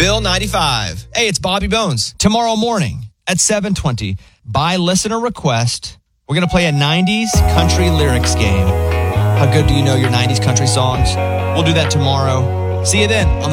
Bill 95. Hey, it's Bobby Bones. Tomorrow morning at 7:20, by listener request, we're going to play a 90s country lyrics game. How good do you know your 90s country songs? We'll do that tomorrow. See you then on the